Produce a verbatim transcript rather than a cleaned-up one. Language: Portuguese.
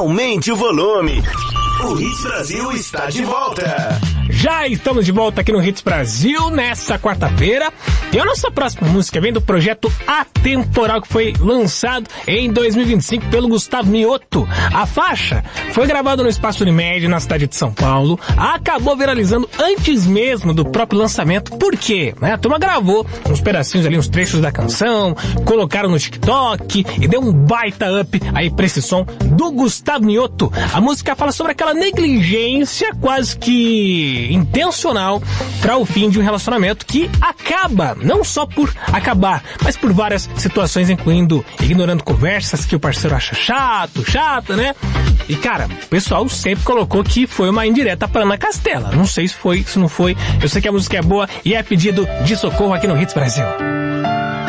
aumente o volume. O Hits Brasil está de volta. Já estamos de volta aqui no Hits Brasil nessa quarta-feira. E a nossa próxima música vem do projeto Atemporal, que foi lançado em dois mil e vinte e cinco pelo Gustavo Mioto. A faixa foi gravada no Espaço Unimed, na cidade de São Paulo. Acabou viralizando antes mesmo do próprio lançamento. Por quê? A turma gravou uns pedacinhos ali, uns trechos da canção, colocaram no TikTok e deu um baita up aí pra esse som do Gustavo Mioto. A música fala sobre aquela negligência quase que intencional para o fim de um relacionamento que acaba, não só por acabar, mas por várias situações, incluindo ignorando conversas que o parceiro acha chato, chata, né? E cara, o pessoal sempre colocou que foi uma indireta para Ana Castela. Não sei se foi, se não foi. Eu sei que a música é boa e é pedido de socorro aqui no Hits Brasil.